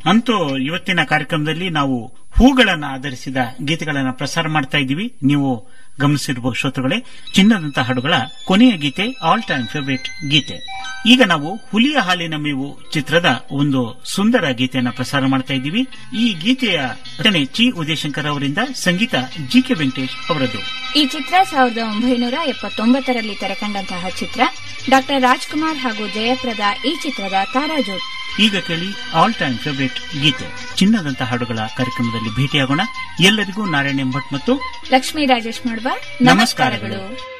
ಅಂತೂ ಇವತ್ತಿನ ಕಾರ್ಯಕ್ರಮದಲ್ಲಿ ನಾವು ಹೂಗಳನ್ನು ಆಧರಿಸಿದ ಗೀತೆಗಳನ್ನು ಪ್ರಸಾರ ಮಾಡ್ತಾ ಇದ್ದೀವಿ. ನೀವು ಗಮನಿಸಿರಬಹುದು ಶ್ರೋತೃಗಳೇ, ಚಿನ್ನದಂತ ಹಾಡುಗಳ ಕೊನೆಯ ಗೀತೆ ಆಲ್ ಟೈಮ್ ಫೇವರೇಟ್ ಗೀತೆ. ಈಗ ನಾವು ಹುಲಿಯ ಹಾಲಿನ ಮೇವು ಚಿತ್ರದ ಒಂದು ಸುಂದರ ಗೀತೆಯನ್ನು ಪ್ರಸಾರ ಮಾಡ್ತಾ ಇದ್ದೀವಿ. ಈ ಗೀತೆಯ ರಚನೆ ಚಿ ಉದಯಶಂಕರ್ ಅವರಿಂದ, ಸಂಗೀತ ಜಿ.ಕೆ. ವೆಂಕಟೇಶ್ ಅವರದ್ದು. ಈ ಚಿತ್ರ 1979ರಲ್ಲಿ ತೆರೆಕಂಡಂತಹ ಚಿತ್ರ. ಡಾ ರಾಜ್ಕುಮಾರ್ ಹಾಗೂ ಜಯಪ್ರದಾ ಈ ಚಿತ್ರದ ತಾರಾಜೋಡಿ. ಈಗ ಕೇಳಿ ಆಲ್ ಟೈಮ್ ಫೇವರೇಟ್ ಗೀತೆ. ಚಿನ್ನದಂತ ಹಾಡುಗಳ ಕಾರ್ಯಕ್ರಮದಲ್ಲಿ ಭೇಟಿಯಾಗೋಣ. ಎಲ್ಲರಿಗೂ ನಾರಾಯಣ ಭಟ್ ಮತ್ತು ಲಕ್ಷ್ಮೀ ರಾಜೇಶ್ ಮಾಡುವ ನಮಸ್ಕಾರಗಳು.